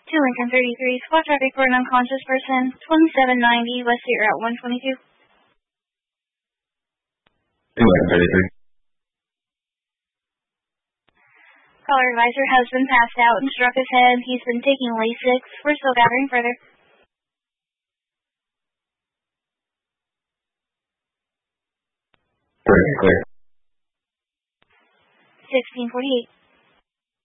To Lincoln 33, squad traffic for an unconscious person, 2790 West State Route 122. To Lincoln 33. Caller advisor has been passed out and struck his head. He's been taking Lasix. We're still gathering further. Clear. 1648.